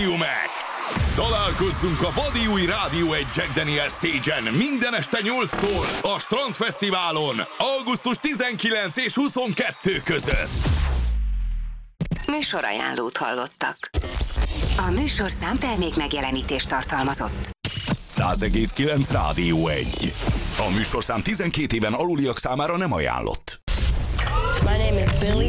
Max. Találkozzunk a vadi új Rádió 1 Jack Daniel's Stage-en minden este 8-tól a Strandfesztiválon augusztus 19 és 22 között. Műsorajánlót hallottak. A műsorszám termék megjelenítést tartalmazott. 100,9 Rádió 1. A műsorszám 12 éven aluliak számára nem ajánlott. My name is Billy